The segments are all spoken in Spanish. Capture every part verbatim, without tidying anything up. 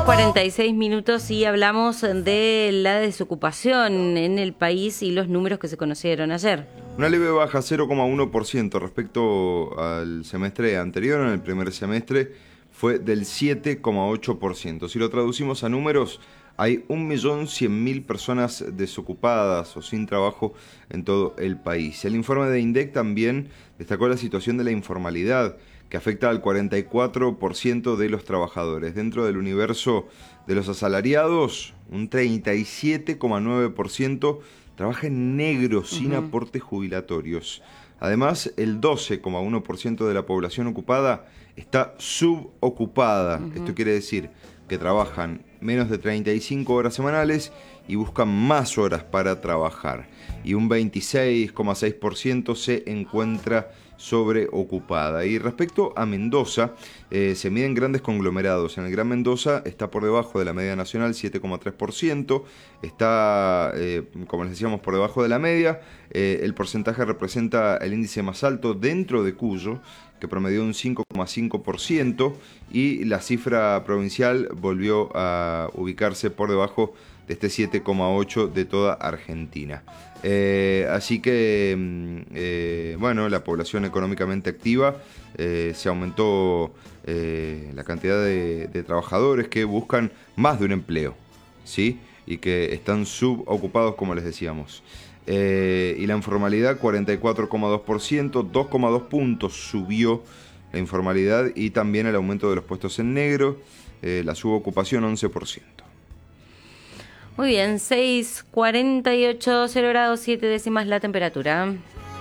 cuarenta y seis minutos y hablamos de la desocupación en el país y los números que se conocieron ayer. Una leve baja, cero coma uno por ciento respecto al semestre anterior. En el primer semestre fue del siete coma ocho por ciento. Si lo traducimos a números, hay un millón cien mil personas desocupadas o sin trabajo en todo el país. El informe de INDEC también destacó la situación de la informalidad, que afecta al cuarenta y cuatro por ciento de los trabajadores. Dentro del universo de los asalariados, un treinta y siete coma nueve por ciento trabaja en negro, sin uh-huh. aportes jubilatorios. Además, el doce coma uno por ciento de la población ocupada está subocupada. Uh-huh. Esto quiere decir que trabajan menos de treinta y cinco horas semanales y buscan más horas para trabajar. Y un veintiséis coma seis por ciento se encuentra sobreocupada. Y respecto a Mendoza, eh, se miden grandes conglomerados. En el Gran Mendoza está por debajo de la media nacional, siete coma tres por ciento. Está, eh, como les decíamos, por debajo de la media. Eh, el porcentaje representa el índice más alto dentro de Cuyo, que promedió un cinco coma cinco por ciento, y la cifra provincial volvió a ubicarse por debajo de este siete coma ocho por ciento de toda Argentina. Eh, así que, eh, bueno, la población económicamente activa, eh, se aumentó eh, la cantidad de, de trabajadores que buscan más de un empleo, ¿sí? Y que están subocupados, como les decíamos. Eh, y la informalidad, cuarenta y cuatro coma dos por ciento, dos coma dos puntos subió la informalidad, y también el aumento de los puestos en negro, eh, la subocupación once por ciento. Muy bien, seis cuarenta y ocho, cero grados, siete décimas la temperatura.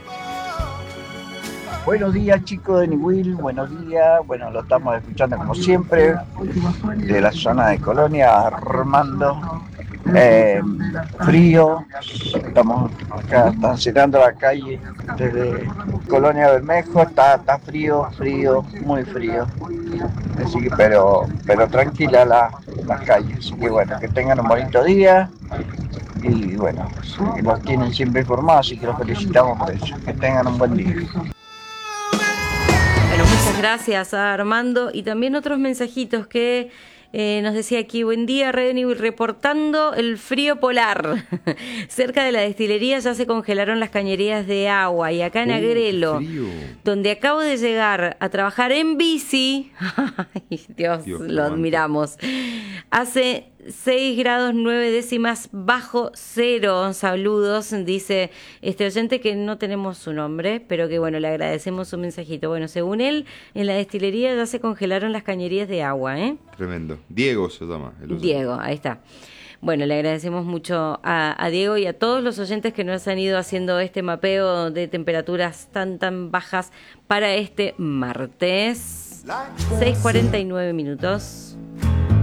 Buenos días, chicos de Niwil, buenos días. Bueno, lo estamos escuchando como siempre, de la zona de Colonia, Armando. Eh, frío, estamos acá, están cerrando la calle desde Colonia Bermejo, está, está frío, frío, muy frío. Así que, pero, pero tranquila la, la calle, así que bueno, que tengan un bonito día y bueno, que nos tienen siempre informados, así que los felicitamos por eso, que tengan un buen día. Bueno, muchas gracias a Armando, y también otros mensajitos que Eh, nos decía aquí: buen día, Radio Niwil, reportando el frío polar. Cerca de la destilería ya se congelaron las cañerías de agua, y acá en uh, Agrelo, donde acabo de llegar a trabajar en bici, ay, Dios, Dios lo admiramos, hace seis grados nueve décimas bajo cero. Saludos, dice este oyente, que no tenemos su nombre, pero que bueno, le agradecemos su mensajito. Bueno, según él, en la destilería ya se congelaron las cañerías de agua, ¿eh? Tremendo. Diego se llama. El Diego, ahí está. Bueno, le agradecemos mucho a, a Diego y a todos los oyentes que nos han ido haciendo este mapeo de temperaturas tan, tan bajas para este martes. seis cuarenta y nueve minutos.